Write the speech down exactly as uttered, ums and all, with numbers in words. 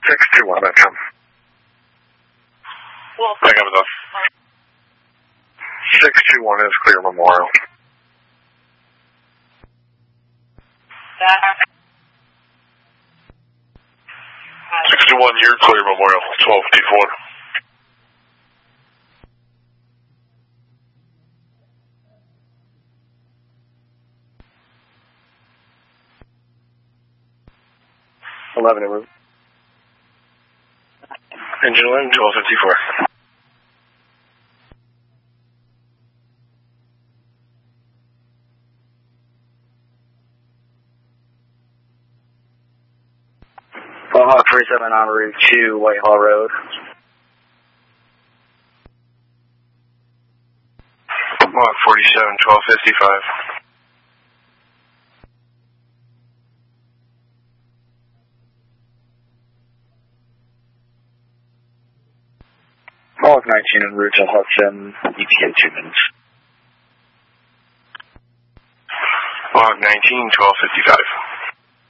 six two one, that's him. Back up with us. six two one is clear Memorial. six two one, you're clear Memorial, twelve fifty-four. eleven in route. Engine eleven, twelve fifty-four. Hawk forty-seven on route to Whitehall Road. Hawk forty-seven, twelve fifty-five. Hawk nineteen en route to Hudson, E T A two minutes. Hawk nineteen, twelve fifty-five.